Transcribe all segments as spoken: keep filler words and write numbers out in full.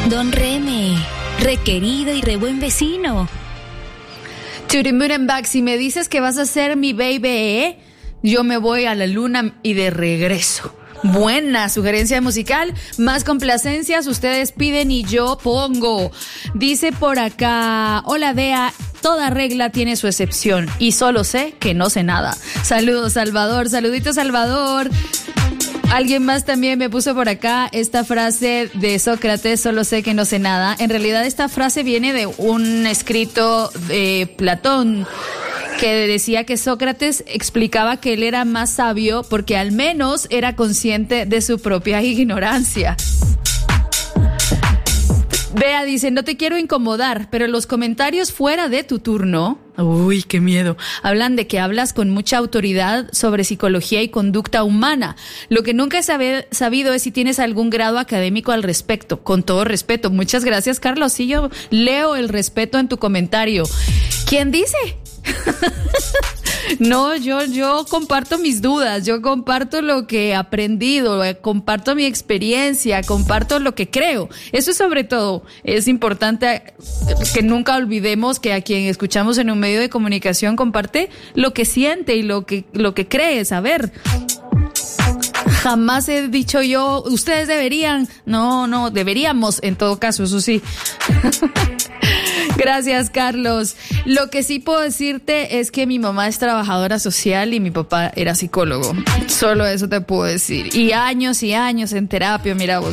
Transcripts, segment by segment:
Don Reme, requerido y re buen vecino. Churimurenbach, si me dices que vas a ser mi baby, ¿eh? Yo me voy a la luna y de regreso. Buena sugerencia musical, más complacencias ustedes piden y yo pongo. Dice por acá, hola Dea, toda regla tiene su excepción y solo sé que no sé nada. Saludos Salvador, saluditos Salvador. Alguien más también me puso por acá esta frase de Sócrates, solo sé que no sé nada. En realidad esta frase viene de un escrito de Platón, que decía que Sócrates explicaba que él era más sabio porque al menos era consciente de su propia ignorancia. Bea dice, no te quiero incomodar, pero los comentarios fuera de tu turno, uy, qué miedo, hablan de que hablas con mucha autoridad sobre psicología y conducta humana. Lo que nunca he sabe, sabido es si tienes algún grado académico al respecto. Con todo respeto. Muchas gracias, Carlos. Sí, yo leo el respeto en tu comentario. ¿Quién dice? No, yo, yo comparto mis dudas, yo comparto lo que he aprendido, comparto mi experiencia, comparto lo que creo. Eso sobre todo es importante que nunca olvidemos que a quien escuchamos en un medio de comunicación comparte lo que siente y lo que, lo que cree saber. Jamás he dicho yo, ustedes deberían, no, no, deberíamos en todo caso, eso sí. Gracias, Carlos. Lo que sí puedo decirte es que mi mamá es trabajadora social y mi papá era psicólogo. Solo eso te puedo decir. Y años y años en terapia, mira vos.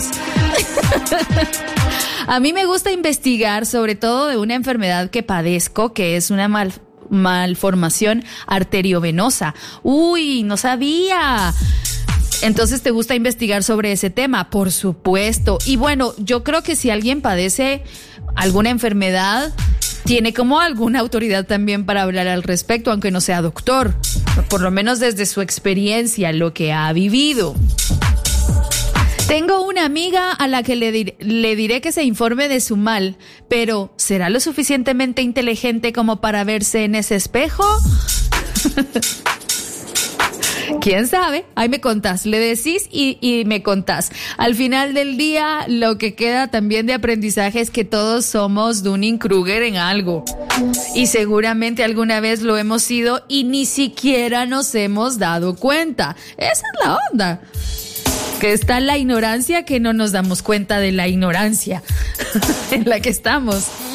A mí me gusta investigar sobre todo de una enfermedad que padezco, que es una mal, malformación arteriovenosa. Uy, no sabía. Entonces, ¿te gusta investigar sobre ese tema? Por supuesto. Y bueno, yo creo que si alguien padece alguna enfermedad, tiene como alguna autoridad también para hablar al respecto, aunque no sea doctor. Por lo menos desde su experiencia, lo que ha vivido. Tengo una amiga a la que le, dir- le diré que se informe de su mal, pero ¿será lo suficientemente inteligente como para verse en ese espejo? ¿Quién sabe? Ahí me contás, le decís y, y me contás. Al final del día, lo que queda también de aprendizaje es que todos somos Dunning-Kruger en algo. Y seguramente alguna vez lo hemos sido y ni siquiera nos hemos dado cuenta. Esa es la onda. Que está la ignorancia, que no nos damos cuenta de la ignorancia en la que estamos.